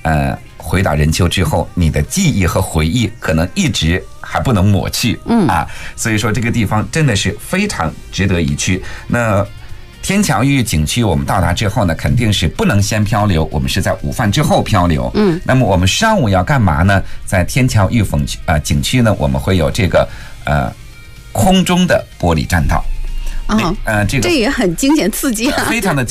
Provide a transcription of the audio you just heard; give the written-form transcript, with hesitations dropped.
回到任丘之后，你的记忆和回忆可能一直还不能抹去，所以说这个地方真的是非常值得一去。那天桥峪景区我们到达之后呢，肯定是不能先漂流，我们是在午饭之后漂流。那么我们上午要干嘛呢？在天桥峪景区呢，我们会有这个空中的玻璃栈道。 这也很惊险刺激啊， 非常的